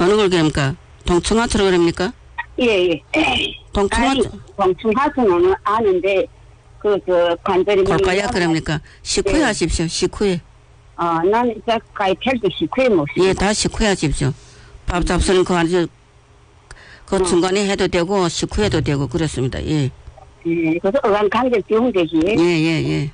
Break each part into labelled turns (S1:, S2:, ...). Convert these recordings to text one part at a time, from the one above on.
S1: 어느 걸 그럽니까? 동충하초로 그럽니까?
S2: 예, 예.
S1: 동충하초.
S2: 동충하초는 아는데, 관절이.
S1: 골가야 그럽니까? 식후에
S2: 네.
S1: 하십시오, 식후에.
S2: 나는 이제 가입할 때 식후에 못
S1: 예, 다 식후에 하십시오. 밥 잡수는 그 중간에 해도 되고, 식후에도 되고, 그렇습니다. 예.
S2: 예, 그래서 어간 관절 비용되지.
S1: 예, 예, 예.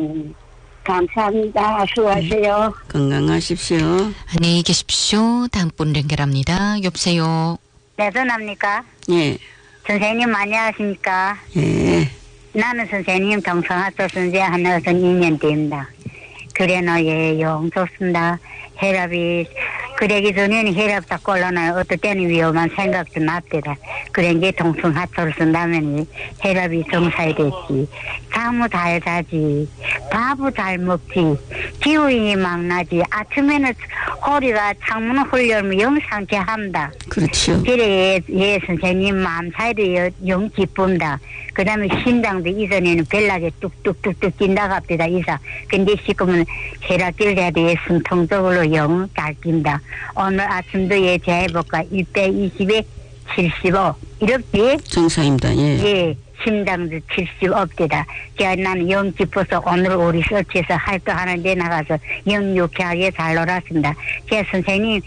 S2: 감사합니다. 수고하세요.
S1: 건강하십시오.
S3: 안녕히 계십시오. 다음 분 연결합니다. 여보세요.
S4: 네, 전합니까?
S1: 예.
S4: 선생님 안녕하십니까?
S1: 예.
S4: 나는 선생님 동성하초 선생 하나서 2년 됩니다. 그래 너의 영 좋습니다. 혈압이 그러기 전에는 혈압 다 꼴라나요. 어떨 때는 위험한 생각도 납니다. 그래 이제 동성하초를 쓴다면 혈압이 정상이 됐지. 잠을 잘 자지. 밥을 잘 먹지. 기운이 막 나지. 아침에는 허리가 창문을 흘려면 영 상쾌합니다.
S1: 그렇죠.
S4: 그래 예 선생님 마음 사이도 영 기쁩니다. 그 다음에 심장도 이전에는 별나게 뚝뚝뚝뚝 뛴다고 합니다. 이사. 근데 지금은 혈압길 대비해 순통적으로 영 잘 뛴다. 오늘 아침도 예 재해볼까 120에 75 이렇게
S1: 정상입니다. 예.
S4: 예 심장도 70업대다. 나는 영 기뻐서 오늘 우리 설치에서 활동하는데 나가서 영 유쾌하게 잘 놀았습니다. 제 선생님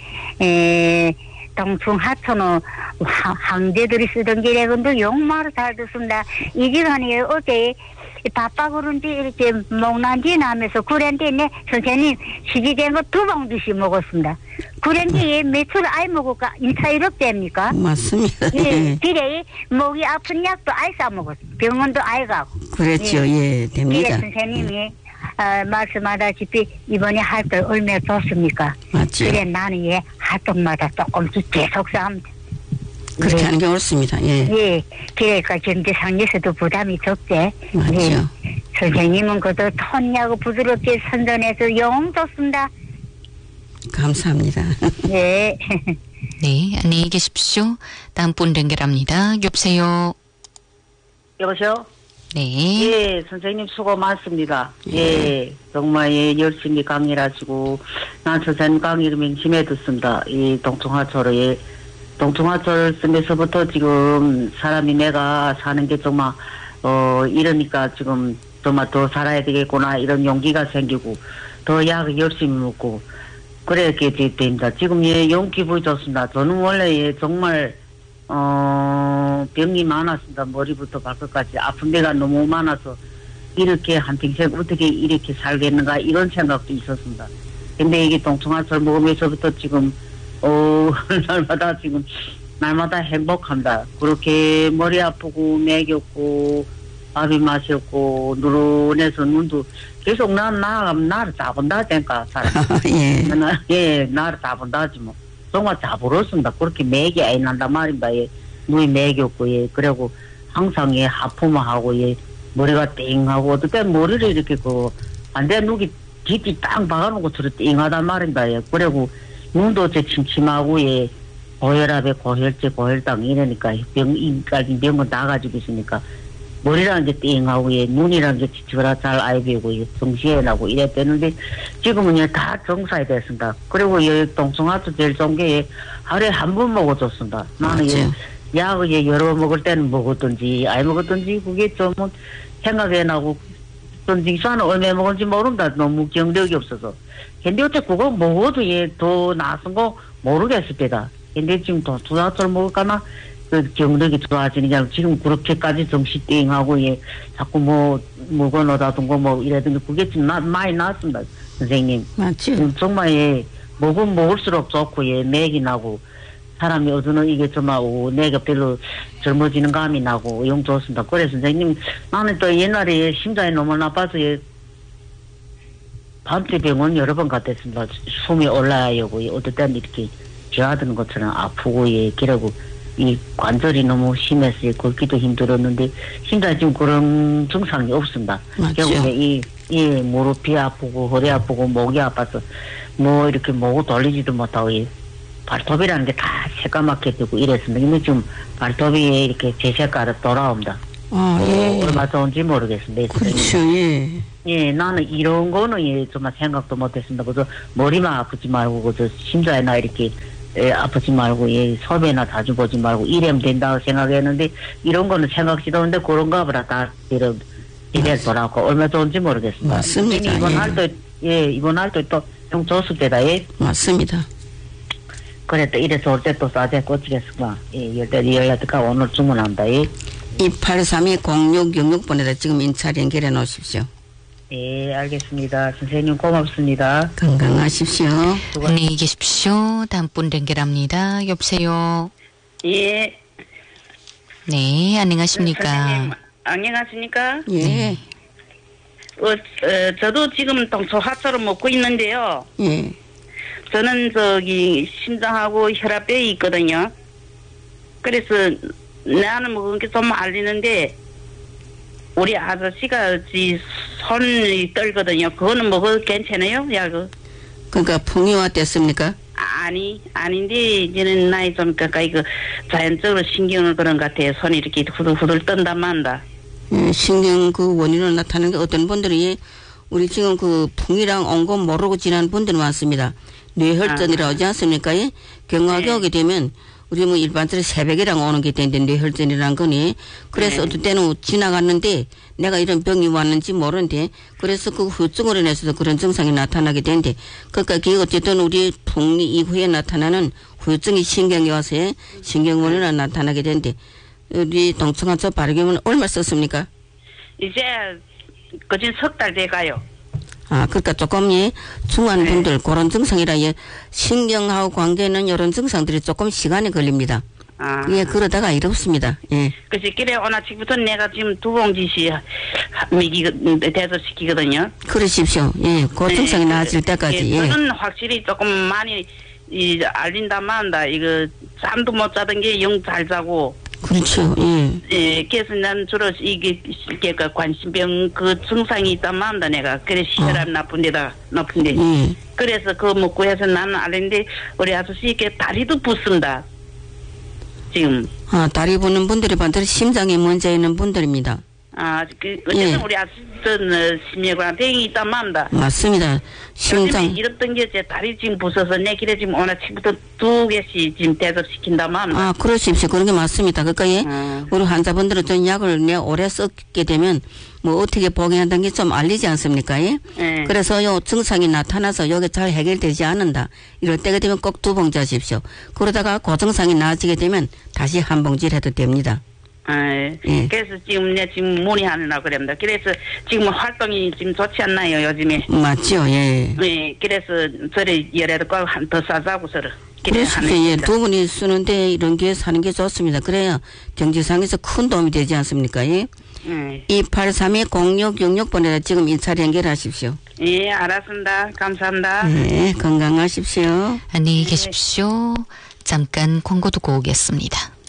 S4: 동충하초는 황제들이 쓰던 기레건도 용마로 잘 듣습니다. 이 시간에 어제 바빠 그런지 이렇게 목난지 나면서 그랬는데 선생님 시기된 거 2봉지씩 먹었습니다. 그랬는데 매출 아이 먹을까 인차 이렇답니까?
S1: 맞습니다.
S4: 예, 그래 목이 아픈 약도 아이 싸 먹었습니다. 병원도 아이 가고.
S1: 그랬죠. 예, 됩니다.
S4: 그래 선생님이 말씀하다시피 이번에 활동 얼마나 좋습니까?
S1: 맞죠.
S4: 그래 나는 예 활동마다 조금씩 계속 싸웁니다.
S1: 그렇게
S4: 네.
S1: 하는 게 옳습니다. 예.
S4: 예, 그러니까 경제상에서도 부담이 적대.
S1: 맞죠.
S4: 예. 선생님은 그도 톤하고 부드럽게 선전해서 영 좋습니다.
S1: 감사합니다.
S4: 예.
S3: 네, 안녕히 계십시오. 다음 분 연결합니다. 여보세요.
S5: 여보세요?
S3: 네.
S5: 예, 선생님 수고 많습니다. 예, 정말 예, 열심히 강의를 하시고, 난 선생님 강의를 맹심해 듣습니다. 이 동충하초로, 예, 동충하초를 쓰면서부터 지금 사람이 내가 사는 게 정말, 이러니까 지금 정말 더 살아야 되겠구나, 이런 용기가 생기고, 더 약을 열심히 먹고, 그렇게 됩니다. 지금 예, 영 기분이 좋습니다. 저는 원래 예, 정말, 병이 많았습니다. 머리부터 발끝까지 아픈 데가 너무 많아서 이렇게 한평생 어떻게 이렇게 살겠는가 이런 생각도 있었습니다. 근데 이게 동충하초를 먹으면서부터 지금 날마다 행복합니다. 그렇게 머리 아프고 맥이 없고 밥이 맛이 없고 누런해서 눈도 계속 나를 잡은다 하니까 사람.
S1: 예.
S5: 예, 나를 잡은다 하지 뭐. 정말 잡으렀습니다. 그렇게 맥이 아이 난단 말입니다. 예. 눈이 맥이 없고, 예. 그리고 항상 예, 하품하고, 예. 머리가 띵하고, 어떨 때 머리를 이렇게 반대 눈이 깃이 딱 박아놓고 저렇게 띵하단 말입니다. 예. 그리고 눈도 제 침침하고, 예. 고혈압에 고혈제, 고혈당 이러니까 병은 다 가지고 있으니까 머리라는 게 띵하고, 예. 눈이라는 게 지치거나 잘 아이비고, 예. 정시에 나고 이랬대는데 지금은 예, 다 정상이 됐습니다. 그리고 예, 동충하초 제일 좋은 게 예, 하루에 한 번 먹어줬습니다. 나는 예, 약을 예, 여러 번 먹을 때는 먹었던지, 아이 먹었던지, 그게 좀 생각이 나고, ton지수는 얼마 먹은지 모른다. 너무 경력이 없어서. 근데 어째 그거 먹어도 예, 더 나은 거 모르겠습니다. 근데 지금 동충하초를 먹을까나? 그 경력이 좋아지느냐 지금 그렇게까지 정신 띵하고 예 자꾸 뭐 먹어놓다든가 뭐 이래든지 그게 좀 많이 나왔습니다 선생님.
S1: 맞죠.
S5: 정말 예 먹으면 먹을수록 좋고 예 맥이 나고 사람이 어두는 이게 정말 내가 별로 젊어지는 감이 나고 영 좋습니다. 그래 선생님 나는 또 옛날에 예, 심장이 너무 나빠서 예 밤새 병원 여러 번 갔댔습니다. 숨이 올라야 하고 예, 어떨 때는 이렇게 쥐어드는 것처럼 아프고 예 그러고 이 관절이 너무 심해서 걷기도 힘들었는데 심장이 지금 그런 증상이 없습니다. 결국에 이 무릎이 아프고 허리 아프고 목이 아파서 뭐 이렇게 목을 돌리지도 못하고 이 발톱이라는 게 다 새까맣게 되고 이랬습니다. 근데 지금 발톱이 이렇게 제 색깔로 돌아옵니다.
S1: 예.
S5: 얼마 좋은지 모르겠습니다.
S1: 그렇죠. 예.
S5: 예, 나는 이런 거는 예 정말 생각도 못했습니다. 그래서 머리만 아프지 말고 그저 심장이나 이렇게 아프지 말고 소변이나 자주 보지 말고 이래면 된다고 생각했는데 이런 거는 생각지도 않는데 그런가 보다 다 이래 돌아고 얼마 좋은지 모르겠습니다.
S1: 맞습니다.
S5: 이번할 때 또 좀 좋을 때다.
S1: 맞습니다.
S5: 그래 또 이래 좋을 때 또 싸대 꽂히겠습니다. 열대가 오늘 주문한다.
S1: 283-0666번에다 지금 인차리 연결해 놓으십시오.
S5: 예, 알겠습니다. 선생님 고맙습니다.
S1: 건강하십시오.
S3: 안녕히 계십시오. 다음 분 연결합니다. 여보세요.
S6: 예.
S3: 네, 안녕하십니까.
S6: 선생님, 안녕하십니까?
S1: 예.
S6: 저도 지금 동소하초를 먹고 있는데요.
S1: 예.
S6: 저는 심장하고 혈압에 있거든요. 그래서 나는 먹은 게 좀 알리는데 우리 아저씨가 손이 떨거든요. 그거는 먹어도 괜찮아요? 약을?
S1: 그러니까 풍이와 됐습니까?
S6: 아닌데 이제는 나이 좀 가까이 자연적으로 신경을 그런 것 같아요. 손이 이렇게 후들후들 뜬다 만다.
S1: 신경 원인으로 나타나는 게 어떤 분들이 우리 지금 풍이랑 온 거 모르고 지난 분들이 많습니다. 뇌혈전이라고 하지 않습니까? 경화하게
S6: 네.
S1: 오게 되면 우리 일반적으로 새벽이랑 오는 게 되는데 뇌혈전이라는 거니 그래서 어떤 때는 지나갔는데 내가 이런 병이 왔는지 모르는데 그래서 그 후유증으로 인해서도 그런 증상이 나타나게 되는데 그러니까 그게 어쨌든 우리 풍리 이후에 나타나는 후유증이 신경에 와서 신경원인으로 나타나게 되는데 우리 동청한초 발효경은 얼마 썼습니까?
S6: 이제 거진 석 달 돼가요.
S1: 그러니까 조금 중한 분들 그런 증상이라 신경하고 관계는 이런 증상들이 조금 시간이 걸립니다. 그러다가 이렇습니다. 예.
S6: 그래서 그래 오늘 아침부터 내가 지금 2봉지씩 대접시키거든요.
S1: 그러십시오. 예, 그 증상이 나아질 때까지. 예.
S6: 저는 확실히 조금 많이 알린다 만다. 이거 잠도 못 자던 게 영 잘 자고.
S1: 그렇죠. 예.
S6: 예, 그래서 난 주로 이게 관심병 증상이 있다 만다 내가. 그래 혈압 높은데.
S1: 예.
S6: 그래서 그거 먹고 해서 나는 알는데 우리 아저씨 이게 다리도 붓습니다. 지금.
S1: 다리 부는 분들이 반드시 심장에 문제 있는 분들입니다.
S6: 어쨌든 우리 아저씨는 심혈관 병이 있다 만다.
S1: 맞습니다. 심장.
S6: 이랬던 게 제 다리 지금 부서서 내 길에 지금 오늘 아침부터 2개씩 지금 대접시킨다 만다.
S1: 그러십시오. 그런 게 맞습니다. 그러니까 우리 환자분들은 좀 약을 오래 썼게 되면 어떻게 복용한다는 게 좀 알리지 않습니까? 예?
S6: 네.
S1: 그래서 증상이 나타나서 여기 잘 해결되지 않는다. 이럴 때가 되면 꼭 2봉지 하십시오. 그러다가 그 증상이 나아지게 되면 다시 1봉지를 해도 됩니다.
S6: 예. 그래서 지금 문의하느라 그럽니다. 그래서 지금 활동이 지금 좋지 않나요, 요즘에?
S1: 맞죠, 예.
S6: 네, 그래서 저를 열애도 꼭 더 싸자고 서로.
S1: 그래서 두 분이 쓰는데 이런 게 사는 게 좋습니다. 그래야 경제상에서 큰 도움이 되지 않습니까? 예. 283-0666번에 지금 인차례 연결하십시오.
S6: 예, 알았습니다. 감사합니다.
S1: 네, 건강하십시오.
S3: 안녕히 계십시오. 잠깐 광고 듣고 오겠습니다.